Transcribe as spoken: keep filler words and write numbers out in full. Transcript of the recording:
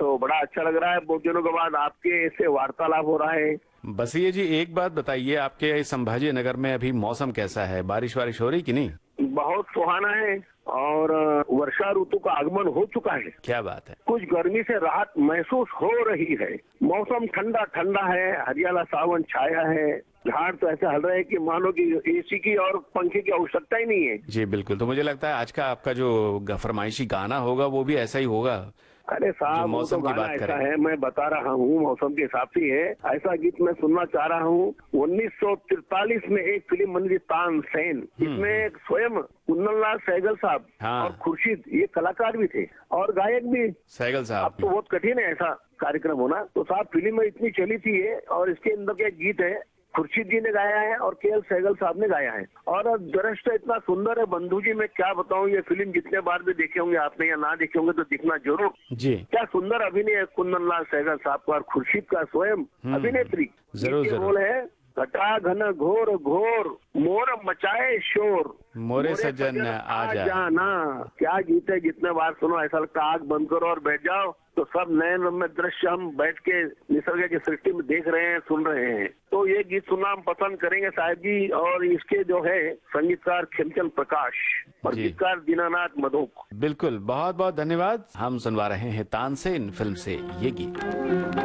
तो बड़ा अच्छा लग रहा है, बहुत दिनों के बाद आपके से वार्तालाप हो रहा है। बस ये जी, एक बात बताइए, आपके संभाजी नगर में अभी मौसम कैसा है? बारिश वारिश हो रही कि नहीं? बहुत सुहाना है और वर्षा ऋतु का आगमन हो चुका है। क्या बात है। कुछ गर्मी से राहत महसूस हो रही है। मौसम ठंडा ठंडा है, हरियाला सावन छाया है। झाड़ तो ऐसा हल रहा है कि मानो कि एसी की और पंखे की आवश्यकता ही नहीं है। जी बिल्कुल, तो मुझे लगता है आज का आपका जो फरमाइशी गाना होगा वो भी ऐसा ही होगा, अरे जो साहब, वो तो मौसम की गाना बात ऐसा करे। है, मैं बता रहा हूँ मौसम के हिसाब से है। ऐसा गीत मैं सुनना चाह रहा हूँ। उन्नीस सौ तिरतालीस में एक फिल्म बनी थी तानसेन, इसमें स्वयं कुंदनलाल सहगल साहब और हाँ, खुर्शीद ये कलाकार भी थे और गायक भी। सहगल अब तो साहब। बहुत कठिन है ऐसा कार्यक्रम होना। तो साहब फिल्म में इतनी चली थी ये, और इसके अंदर के गीत है खुर्शीद जी ने गाया है और के एल सहगल साहब ने गाया है। और दृश्य इतना सुंदर है बंधु जी, मैं क्या बताऊं। ये फिल्म जितने बार भी देखे होंगे आपने या ना देखे होंगे तो दिखना जरूर। जी क्या सुंदर अभिनय है कुंदनलाल सहगल साहब का और खुर्शीद का स्वयं अभिनेत्री। जरूर गीत के जरूर। बोल है, घटा घन घोर घोर मोर मचाए शोर, मोरे सज्जन आ आजा। जाना। क्या गीत है, जितने बार सुनो ऐसा लगता है आग बंद करो और बैठ जाओ, तो सब नए नए दृश्य हम बैठ के निसर्ग की सृष्टि में देख रहे हैं, सुन रहे हैं। तो ये गीत सुनना हम पसंद करेंगे साहब जी। और इसके जो है संगीतकार खेमचंद प्रकाश और जी गीतकार दीनानाथ मधोक। बिल्कुल, बहुत बहुत धन्यवाद। हम सुनवा रहे हैं तानसेन फिल्म से ये गीत।